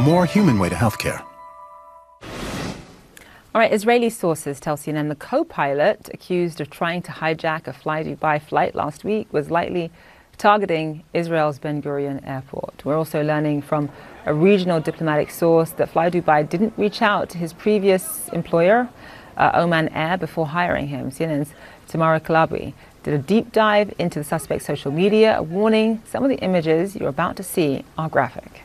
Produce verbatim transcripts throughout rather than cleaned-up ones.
more human way to healthcare. All right, Israeli sources tell C N N the co-pilot accused of trying to hijack a Fly Dubai flight last week was likely targeting Israel's Ben Gurion airport. We're also learning from a regional diplomatic source that Fly Dubai didn't reach out to his previous employer, uh, Oman Air, before hiring him. C N N's Tamara Kalabi did a deep dive into the suspect's social media, warning some of the images you're about to see are graphic.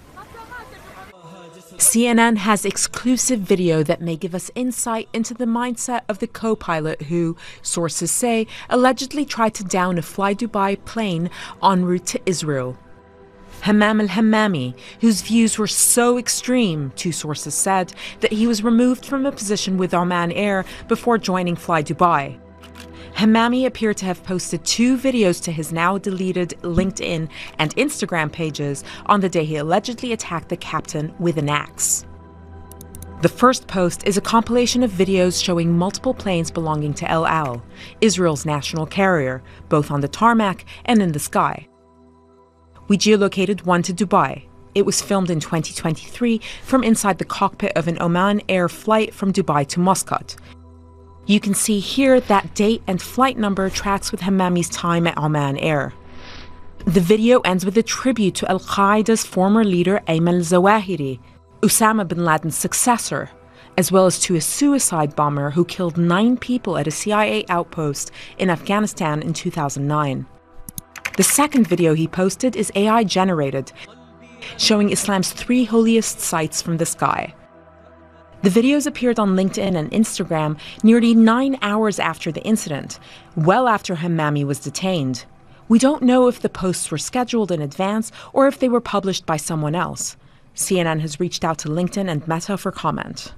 C N N has exclusive video that may give us insight into the mindset of the co-pilot who, sources say, allegedly tried to down a Fly Dubai plane en route to Israel. Hammam al-Hammami, whose views were so extreme, two sources said, that he was removed from a position with Oman Air before joining Fly Dubai. Hammami appeared to have posted two videos to his now deleted LinkedIn and Instagram pages on the day he allegedly attacked the captain with an axe. The first post is a compilation of videos showing multiple planes belonging to El Al, Israel's national carrier, both on the tarmac and in the sky. We geolocated one to Dubai. It was filmed in twenty twenty-three from inside the cockpit of an Oman Air flight from Dubai to Muscat. You can see here that date and flight number tracks with Hammami's time at Oman Air. The video ends with a tribute to Al-Qaeda's former leader Ayman al-Zawahiri, Osama bin Laden's successor, as well as to a suicide bomber who killed nine people at a C I A outpost in Afghanistan in two thousand nine. The second video he posted is A I generated, showing Islam's three holiest sites from the sky. The videos appeared on LinkedIn and Instagram nearly nine hours after the incident, well after Hammami was detained. We don't know if the posts were scheduled in advance or if they were published by someone else. C N N has reached out to LinkedIn and Meta for comment.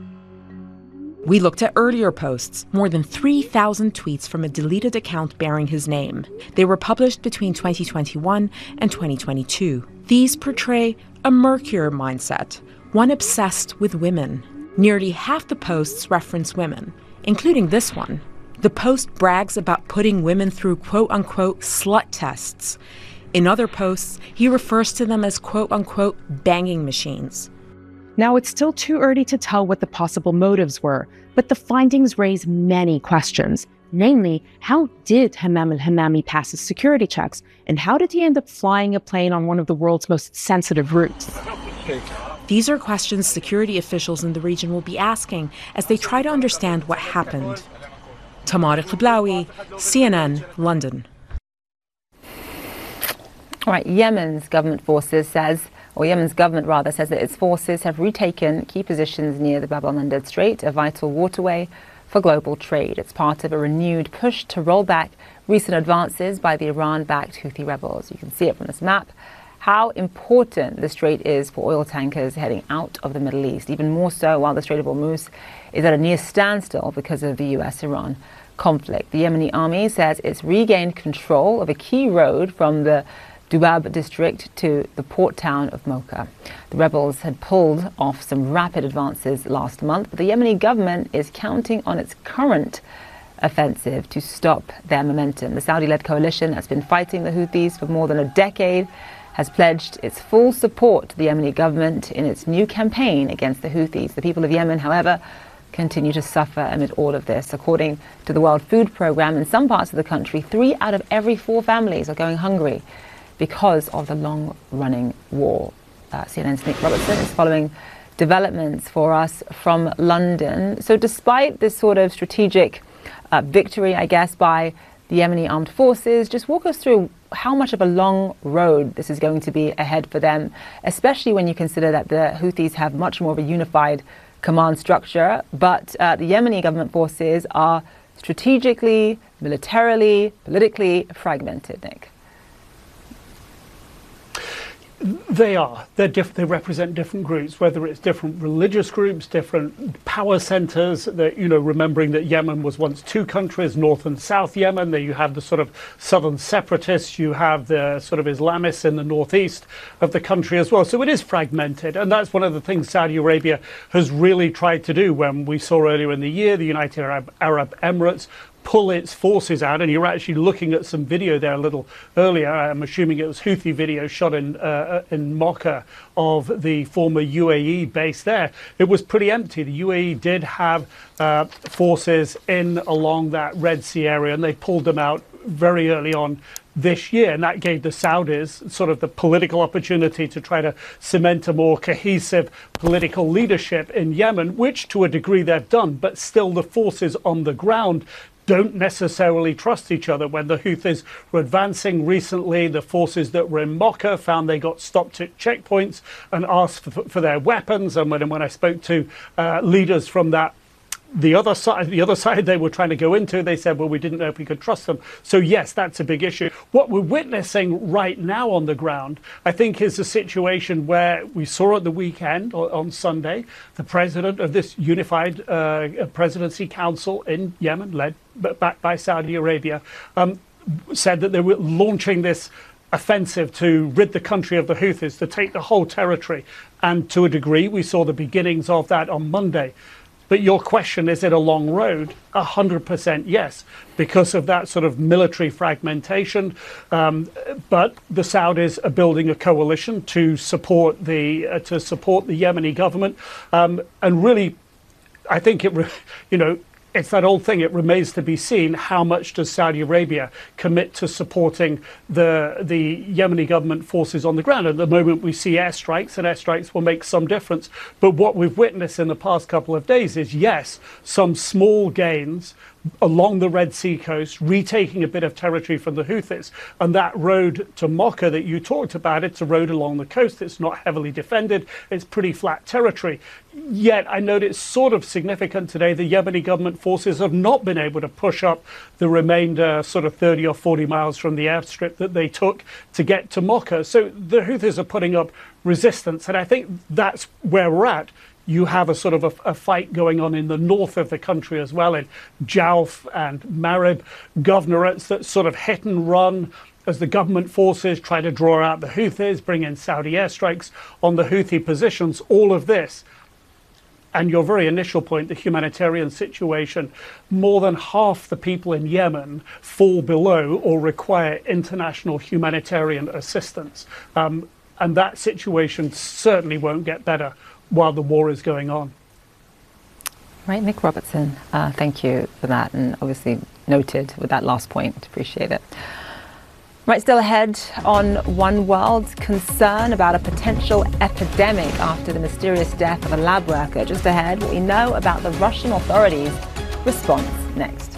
We looked at earlier posts, more than three thousand tweets from a deleted account bearing his name. They were published between twenty twenty-one and twenty twenty-two. These portray a murkier mindset, one obsessed with women. Nearly half the posts reference women, including this one. The post brags about putting women through quote-unquote slut tests. In other posts, he refers to them as quote-unquote banging machines. Now, it's still too early to tell what the possible motives were, but the findings raise many questions. Namely, how did Hammam al-Hammami pass his security checks? And how did he end up flying a plane on one of the world's most sensitive routes? These are questions security officials in the region will be asking as they try to understand what happened. Tamara Kalabi, C N N, London. All right, Yemen's government forces says, or Yemen's government rather, says that its forces have retaken key positions near the Bab el-Mandeb Strait, a vital waterway for global trade. It's part of a renewed push to roll back recent advances by the Iran-backed Houthi rebels. You can see it from this map, how important the strait is for oil tankers heading out of the Middle East, even more so while the Strait of Hormuz is at a near standstill because of the U S Iran conflict. The Yemeni army says it's regained control of a key road from the Dubab district to the port town of Mocha. The rebels had pulled off some rapid advances last month, but the Yemeni government is counting on its current offensive to stop their momentum. The Saudi-led coalition that's been fighting the Houthis for more than a decade has pledged its full support to the Yemeni government in its new campaign against the Houthis. The people of Yemen, however, continue to suffer amid all of this. According to the World Food Programme, in some parts of the country, three out of every four families are going hungry because of the long-running war. Uh, C N N's Nick Robertson is following developments for us from London. So despite this sort of strategic uh, victory, I guess, by the Yemeni armed forces, just walk us through how much of a long road this is going to be ahead for them, especially when you consider that the Houthis have much more of a unified command structure, but uh, the Yemeni government forces are strategically, militarily, politically fragmented, Nick. They are. They're diff they represent different groups, whether it's different religious groups, different power centers. That, you know, remembering that Yemen was once two countries, North and South Yemen. There you have the sort of southern separatists, you have the sort of Islamists in the northeast of the country as well. So it is fragmented, and that's one of the things Saudi Arabia has really tried to do. When we saw earlier in the year the United Arab, Arab Emirates pull its forces out, and you're actually looking at some video there a little earlier. I'm assuming it was Houthi video shot in uh, in Mocha of the former U A E base there. It was pretty empty. The U A E did have uh, forces in along that Red Sea area, and they pulled them out very early on this year, and that gave the Saudis sort of the political opportunity to try to cement a more cohesive political leadership in Yemen, which to a degree they've done, but still the forces on the ground don't necessarily trust each other. When the Houthis were advancing recently, the forces that were in Mocha found they got stopped at checkpoints and asked for, for their weapons. And when, when I spoke to uh, leaders from that the other side, the other side they were trying to go into, they said, well, we didn't know if we could trust them. So yes, that's a big issue. What we're witnessing right now on the ground, I think, is a situation where we saw at the weekend, on Sunday, the president of this unified uh, presidency council in Yemen, led backed by Saudi Arabia, um, said that they were launching this offensive to rid the country of the Houthis, to take the whole territory. And to a degree, we saw the beginnings of that on Monday. But your question, is it a long road? A hundred percent yes, because of that sort of military fragmentation. Um, but the Saudis are building a coalition to support the uh, to support the Yemeni government, um, and really, I think it, re- you know. It's that old thing. It remains to be seen how much does Saudi Arabia commit to supporting the the Yemeni government forces on the ground. At the moment, we see airstrikes, and airstrikes will make some difference. But what we've witnessed in the past couple of days is, yes, some small gains along the Red Sea coast, retaking a bit of territory from the Houthis. And that road to Mocha that you talked about, it's a road along the coast. It's not heavily defended. It's pretty flat territory. Yet I note it's sort of significant today. The Yemeni government forces have not been able to push up the remainder sort of thirty or forty miles from the airstrip that they took to get to Mocha. So the Houthis are putting up resistance. And I think that's where we're at. You have a sort of a, a fight going on in the north of the country as well, in Jawf and Marib governorates that sort of hit and run as the government forces try to draw out the Houthis, bring in Saudi airstrikes on the Houthi positions, all of this. And your very initial point, the humanitarian situation, more than half the people in Yemen fall below or require international humanitarian assistance. Um, and that situation certainly won't get better while the war is going on. Right, Nick Robertson, uh, thank you for that, and obviously noted with that last point. Appreciate it. Right, still ahead on One World, concern about a potential epidemic after the mysterious death of a lab worker. Just ahead, what we know about the Russian authorities' response next.